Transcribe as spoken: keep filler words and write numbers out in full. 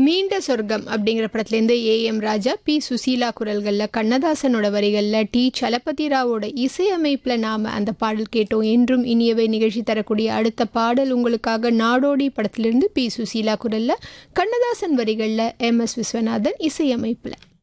மீண்ட சொர்க்கம் அப்படிங்கிற படத்துலேருந்து ஏஎம் ராஜா, பி சுசீலா குரல்களில், கண்ணதாசனோட வரிகளில், டி சலபதி ராவோட இசையமைப்பில் நாம் அந்த பாடல் கேட்டோம். என்றும் இனியவை நிகழ்ச்சி தரக்கூடிய அடுத்த பாடல் உங்களுக்காக நாடோடி படத்திலிருந்து பி சுசீலா குரலில், கண்ணதாசன் வரிகளில், எம் எஸ் விஸ்வநாதன் இசையமைப்பில்.